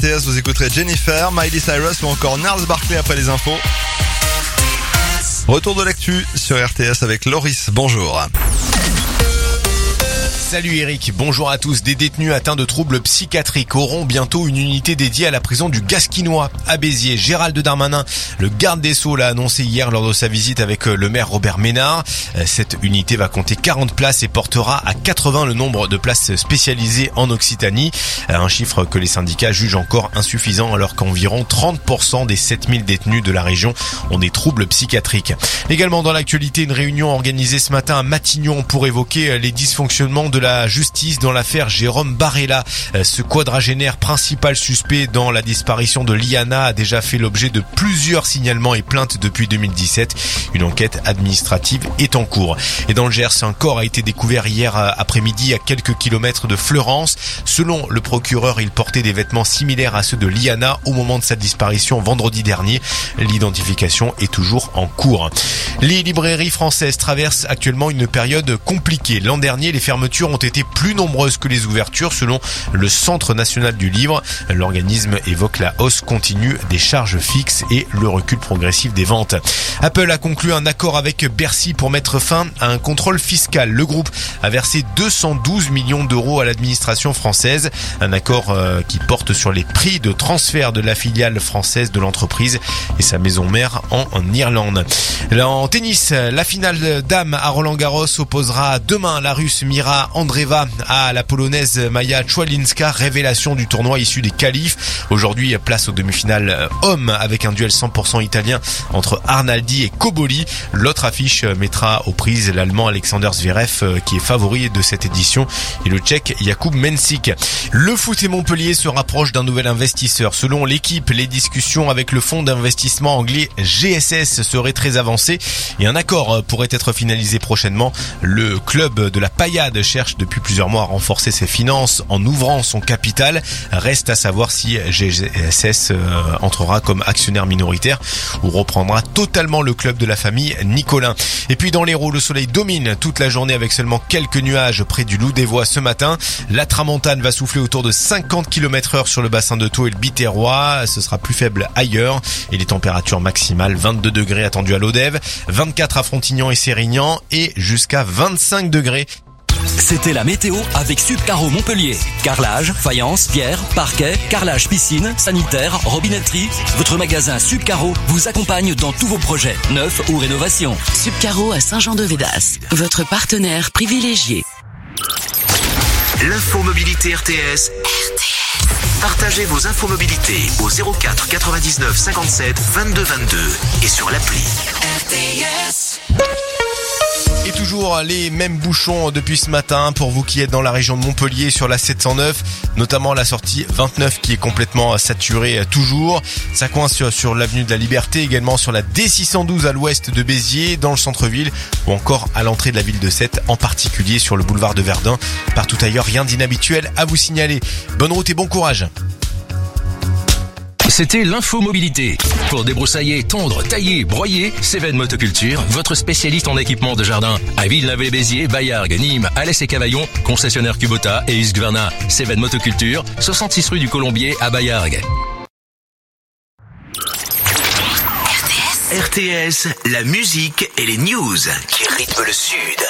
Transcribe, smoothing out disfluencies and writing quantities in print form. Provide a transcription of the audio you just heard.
RTS, vous écouterez Jennifer, Miley Cyrus ou encore Gnarls Barkley après les infos. Retour de l'actu sur RTS avec Loris, bonjour. Salut Eric, bonjour à tous. Des détenus atteints de troubles psychiatriques auront bientôt une unité dédiée à la prison du Gasquinois à Béziers. Gérald Darmanin, le garde des Sceaux, l'a annoncé hier lors de sa visite avec le maire Robert Ménard. Cette unité va compter 40 places et portera à 80 le nombre de places spécialisées en Occitanie. Un chiffre que les syndicats jugent encore insuffisant alors qu'environ 30% des 7000 détenus de la région ont des troubles psychiatriques. Également dans l'actualité, une réunion organisée ce matin à Matignon pour évoquer les dysfonctionnements de la justice dans l'affaire Jérôme Barella. Ce quadragénaire principal suspect dans la disparition de Liana a déjà fait l'objet de plusieurs signalements et plaintes depuis 2017. Une enquête administrative est en cours. Et dans le Gers, un corps a été découvert hier après-midi à quelques kilomètres de Fleurance. Selon le procureur, il portait des vêtements similaires à ceux de Liana au moment de sa disparition vendredi dernier. L'identification est toujours en cours. Les librairies françaises traversent actuellement une période compliquée. L'an dernier, les fermetures ont été plus nombreuses que les ouvertures selon le Centre national du livre. L'organisme évoque la hausse continue des charges fixes et le recul progressif des ventes. Apple a conclu un accord avec Bercy pour mettre fin à un contrôle fiscal. Le groupe a versé 212 millions d'euros à l'administration française. Un accord qui porte sur les prix de transfert de la filiale française de l'entreprise et sa maison mère en Irlande. Là, en tennis, la finale dames à Roland-Garros opposera demain la Russe Mira Andreeva à la Polonaise Maja Chwalinska, révélation du tournoi issu des qualifs. Aujourd'hui, place aux demi-finales hommes avec un duel 100% italien entre Arnaldi et Koboli. L'autre affiche mettra aux prises l'Allemand Alexander Zverev qui est favori de cette édition et le Tchèque Jakub Mensik. Le foot et Montpellier se rapproche d'un nouvel investisseur. Selon l'équipe, les discussions avec le fonds d'investissement anglais GSS seraient très avancées et un accord pourrait être finalisé prochainement. Le club de la Paillade cherche depuis plusieurs mois à renforcer ses finances en ouvrant son capital. Reste à savoir si GSS entrera comme actionnaire minoritaire ou reprendra totalement le club de la famille Nicolin. Et puis dans l'Hérault, le soleil domine toute la journée avec seulement quelques nuages près du Loup des Voies ce matin. La tramontane va souffler autour de 50 km/h sur le bassin de Thau et le Biterrois. Ce sera plus faible ailleurs et les températures maximales 22 degrés attendus à Lodève, 24 à Frontignan et Sérignan et jusqu'à 25 degrés. C'était la météo avec Subcaro Montpellier. Carrelage, faïence, pierre, parquet, carrelage piscine, sanitaire, robinetterie. Votre magasin Subcaro vous accompagne dans tous vos projets, neufs ou rénovations. Subcaro à Saint-Jean-de-Védas, votre partenaire privilégié. L'infomobilité RTS. Partagez vos infomobilités au 04 99 57 22 22 et sur l'appli RTS. Et toujours les mêmes bouchons depuis ce matin pour vous qui êtes dans la région de Montpellier sur la 709, notamment la sortie 29 qui est complètement saturée toujours. Ça coince sur l'avenue de la Liberté, également sur la D612 à l'ouest de Béziers, dans le centre-ville ou encore à l'entrée de la ville de Sète, en particulier sur le boulevard de Verdun. Partout ailleurs, rien d'inhabituel à vous signaler. Bonne route et bon courage. C'était l'infomobilité. Pour débroussailler, tondre, tailler, broyer, Cévennes Motoculture, votre spécialiste en équipement de jardin. À Villeneuve-les-Béziers, Baillargues, Nîmes, Alès et Cavaillon, concessionnaire Kubota et Husqvarna. Cévennes Motoculture, 66 rue du Colombier à Baillargues. RTS, la musique et les news qui rythment le Sud.